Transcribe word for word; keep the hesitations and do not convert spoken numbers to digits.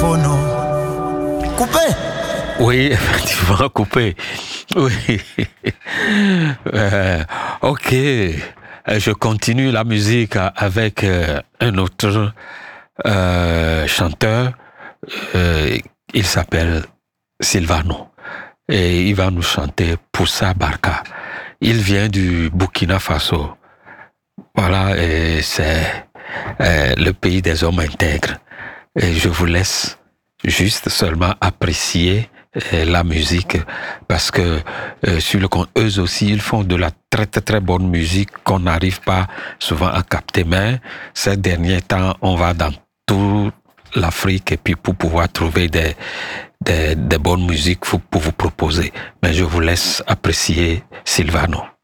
Phono. Coupé. Oui, effectivement, coupé. Oui. Euh, ok. Je continue la musique avec un autre euh, chanteur. Euh, il s'appelle Sylvano. Et il va nous chanter Poussa Barka. Il vient du Burkina Faso. Voilà, et c'est euh, le pays des hommes intègres. Et je vous laisse juste seulement apprécier euh, la musique parce que euh, sur le compte, eux aussi, ils font de la très très très bonne musique qu'on n'arrive pas souvent à capter. Mais ces derniers temps, on va dans toute l'Afrique et puis pour pouvoir trouver des, des, des bonnes musiques pour, pour vous proposer. Mais je vous laisse apprécier Sylvano.